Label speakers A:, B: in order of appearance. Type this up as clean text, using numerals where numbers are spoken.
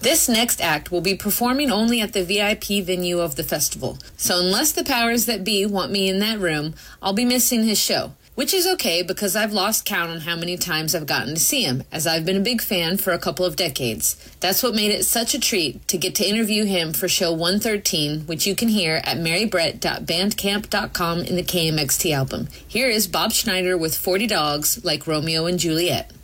A: This next act will be performing only at the VIP venue of the festival, so unless the powers that be want me in that room, I'll be missing his show. Which is okay because I've lost count on how many times I've gotten to see him, as I've been a big fan for a couple of decades. That's what made it such a treat to get to interview him for show 113, which you can hear at marybrett.bandcamp.com in the KMXT album. Here is Bob Schneider with 40 Dogs, like Romeo and Juliet.